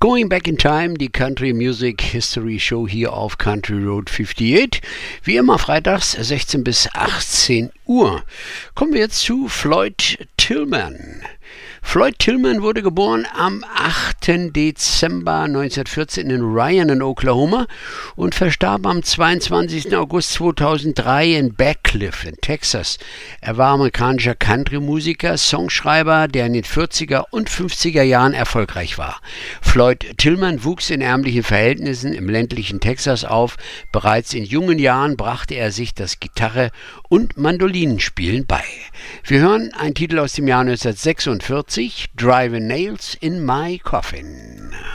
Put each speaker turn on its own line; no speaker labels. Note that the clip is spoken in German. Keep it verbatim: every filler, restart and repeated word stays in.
Going Back in Time, die Country Music History Show hier auf Country Road achtundfünfzig. Wie immer freitags sechzehn bis achtzehn Uhr. Kommen wir jetzt zu Floyd Tillman. Floyd Tillman wurde geboren am achten Dezember neunzehnhundertvierzehn in Ryan in Oklahoma und verstarb am zweiundzwanzigsten August zweitausenddrei in Backcliff in Texas. Er war amerikanischer Country-Musiker, Songschreiber, der in den vierziger und fünfziger Jahren erfolgreich war. Floyd Tillman wuchs in ärmlichen Verhältnissen im ländlichen Texas auf. Bereits in jungen Jahren brachte er sich das Gitarre- und Mandolinenspielen bei. Wir hören einen Titel aus dem Jahr neunzehnhundertsechsundvierzig, Driving Nails in My Coffin.